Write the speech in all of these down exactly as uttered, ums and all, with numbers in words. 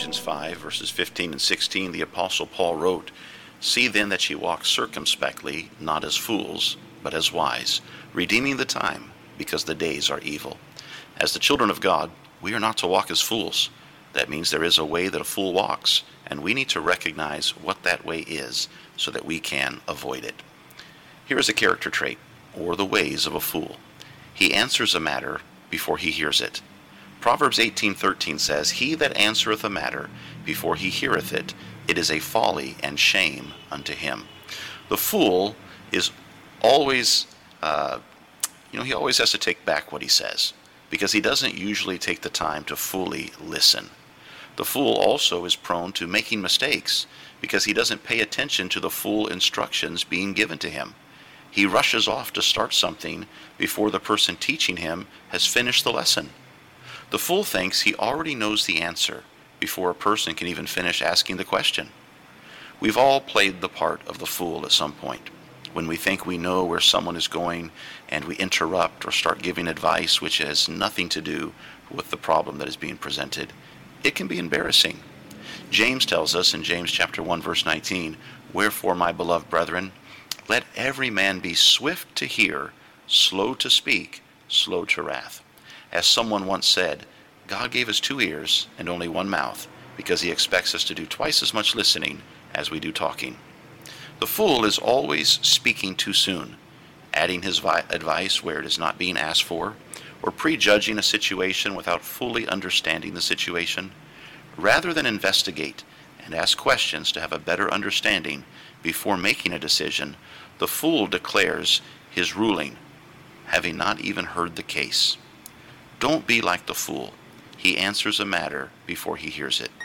Ephesians five, verses fifteen and sixteen, the Apostle Paul wrote, "See then that ye walk circumspectly, not as fools, but as wise, redeeming the time, because the days are evil." As the children of God, we are not to walk as fools. That means there is a way that a fool walks, and we need to recognize what that way is so that we can avoid it. Here is a character trait, or the ways of a fool. He answers a matter before he hears it. Proverbs eighteen thirteen says, "He that answereth a matter before he heareth it, it is a folly and shame unto him." The fool is always, uh, you know, he always has to take back what he says, because he doesn't usually take the time to fully listen. The fool also is prone to making mistakes because he doesn't pay attention to the full instructions being given to him. He rushes off to start something before the person teaching him has finished the lesson. The fool thinks he already knows the answer before a person can even finish asking the question. We've all played the part of the fool at some point, when we think we know where someone is going and we interrupt or start giving advice which has nothing to do with the problem that is being presented. It can be embarrassing. James tells us in James chapter one, verse nineteen, "Wherefore, my beloved brethren, let every man be swift to hear, slow to speak, slow to wrath." As someone once said, God gave us two ears and only one mouth because he expects us to do twice as much listening as we do talking. The fool is always speaking too soon, adding his vi- advice where it is not being asked for, or prejudging a situation without fully understanding the situation. Rather than investigate and ask questions to have a better understanding before making a decision, the fool declares his ruling, having not even heard the case. Don't be like the fool. He answers a matter before he hears it.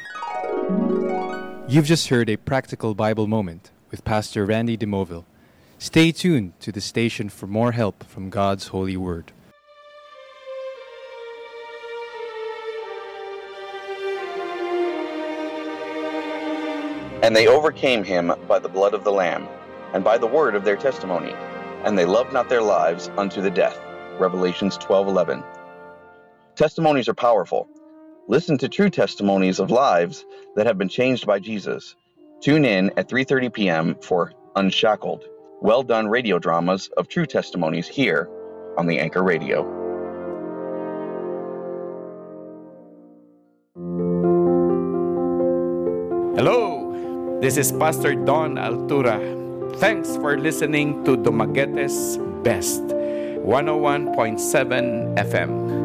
You've just heard a practical Bible moment with Pastor Randy DeMoville. Stay tuned to the station for more help from God's holy word. And they overcame him by the blood of the Lamb, and by the word of their testimony, and they loved not their lives unto the death. Revelations twelve eleven. Testimonies are powerful. Listen to true testimonies of lives that have been changed by Jesus. Tune in at three thirty p.m. for Unshackled, well done radio dramas of true testimonies here on the Anchor Radio. Hello, this is Pastor Don Altura. Thanks for listening to Dumaguete's Best, one oh one point seven F M.